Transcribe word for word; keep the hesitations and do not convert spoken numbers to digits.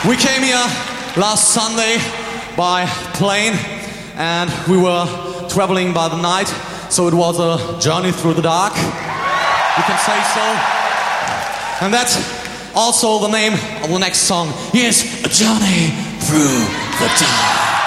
We came here last Sunday by plane and we were traveling by the night, so it was a journey through the dark, you can say so. And that's also the name of the next song. Yes, A Journey Through the Dark.